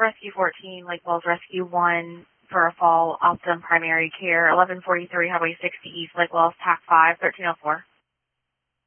Rescue 14, Lake Wells Rescue 1 for a fall Optum primary care, 1143 Highway 60 East, Lake Wells, TAC 5, 1304.